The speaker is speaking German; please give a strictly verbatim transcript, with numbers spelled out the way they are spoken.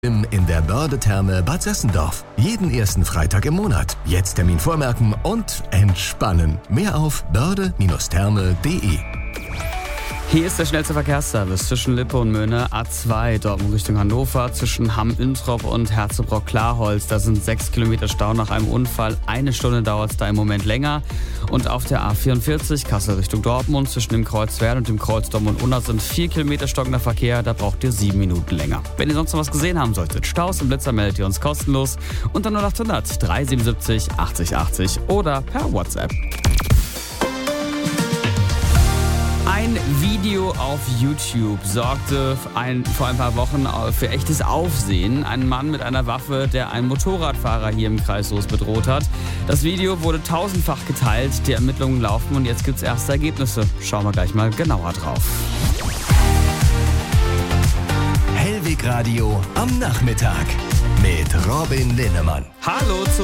In der Börde-Therme Bad Sessendorf. Jeden ersten Freitag im Monat. Jetzt Termin vormerken und entspannen. Mehr auf börde Therme punkt de. Hier ist der schnellste Verkehrsservice zwischen Lippe und Möhne. A zwei, Dortmund Richtung Hannover, zwischen Hamm-Üntrop und Herzebrock-Klarholz. Da sind sechs Kilometer Stau nach einem Unfall. Eine Stunde dauert es da im Moment länger. Und auf der A vierundvierzig, Kassel Richtung Dortmund, zwischen dem Kreuz Werl und dem Kreuz Dortmund-Unna sind vier Kilometer stockender Verkehr. Da braucht ihr sieben Minuten länger. Wenn ihr sonst noch was gesehen haben solltet, Staus und Blitzer, meldet ihr uns kostenlos unter null acht hundert drei siebenundsiebzig achtzig achtzig oder per WhatsApp. Ein Video auf YouTube sorgte ein, vor ein paar Wochen für echtes Aufsehen. Ein Mann mit einer Waffe, der einen Motorradfahrer hier im Kreis Soest bedroht hat. Das Video wurde tausendfach geteilt, die Ermittlungen laufen und jetzt gibt es erste Ergebnisse. Schauen wir gleich mal genauer drauf. Hellweg Radio am Nachmittag mit Robin Linnemann. Hallo zu